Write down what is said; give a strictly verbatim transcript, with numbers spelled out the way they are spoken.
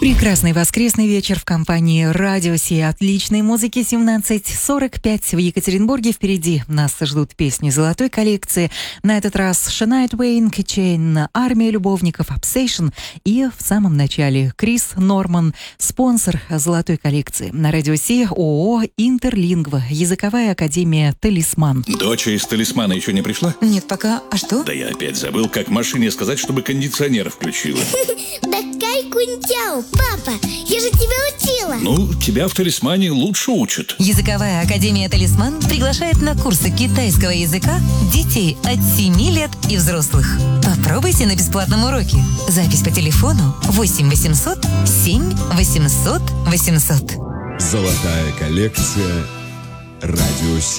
Прекрасный воскресный вечер в компании «Радио Си». Отличной музыки. Семнадцать сорок пять в Екатеринбурге. Впереди нас ждут песни золотой коллекции. На этот раз Шania Твейн, Keychain, «Армия любовников», «Obsession». И в самом начале Крис Норман, спонсор золотой коллекции. На «Радио Си» ООО «Интерлингва», языковая академия «Талисман». Доча из «Талисмана» еще не пришла? Нет, пока. А что? Да я опять забыл, как машине сказать, чтобы кондиционер включила. Такая кунтяу, папа, я же тебя учила. Ну, тебя в «Талисмане» лучше учат. Языковая академия «Талисман» приглашает на курсы китайского языка детей от семи лет и взрослых. Попробуйте на бесплатном уроке. Запись по телефону восемь восемьсот семь восемьсот восемьсот. Золотая коллекция «Радио Си».